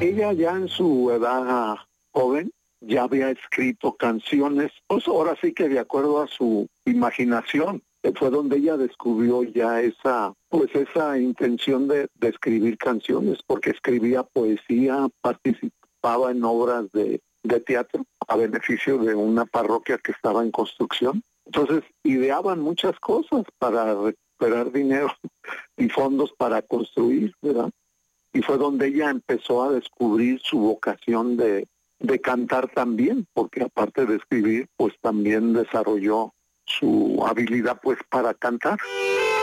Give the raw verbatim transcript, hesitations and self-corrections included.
ella ya en su edad joven ya había escrito canciones, pues ahora sí que de acuerdo a su imaginación, fue donde ella descubrió ya esa, pues esa intención de, de escribir canciones, porque escribía poesía, participaba en obras de, de teatro a beneficio de una parroquia que estaba en construcción. Entonces ideaban muchas cosas para recuperar dinero y fondos para construir, ¿verdad? Y fue donde ella empezó a descubrir su vocación de, de cantar también, porque aparte de escribir, pues también desarrolló su habilidad pues para cantar.